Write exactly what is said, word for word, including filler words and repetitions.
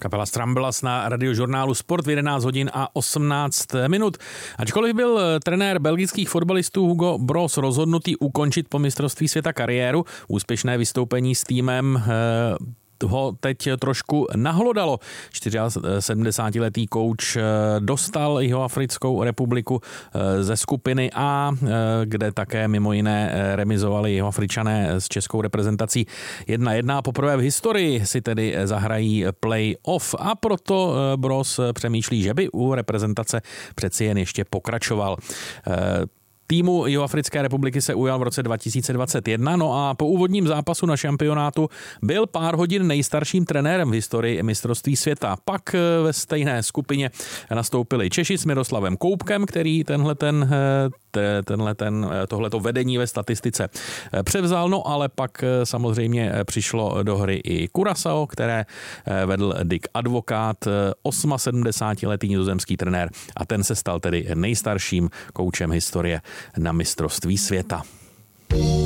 Kapela Strambelas na radiožurnálu Sport v jedenáct hodin a osmnáct minut. Ačkoliv byl trenér belgických fotbalistů Hugo Broos rozhodnutý ukončit po mistrovství světa kariéru, úspěšné vystoupení s týmem ho teď trošku nahlodalo. sedmdesátičtyřletý kouč dostal Jihoafrickou republiku ze skupiny A, kde také mimo jiné remizovali Jihoafričané s českou reprezentací jedna jedna. Poprvé v historii si tedy zahrají play-off a proto Broos přemýšlí, že by u reprezentace přeci jen ještě pokračoval. Týmu Jihoafrické republiky se ujal v roce dva tisíce dvacet jedna, no a po úvodním zápasu na šampionátu byl pár hodin nejstarším trenérem v historii mistrovství světa. Pak ve stejné skupině nastoupili Češi s Miroslavem Koubkem, který tenhle ten, tenhle ten, tohleto vedení ve statistice převzal, no ale pak samozřejmě přišlo do hry i Curaçao, které vedl Dick Advokát, sedmdesátiosmiletý nizozemský trenér, a ten se stal tedy nejstarším koučem historie na mistrovství světa.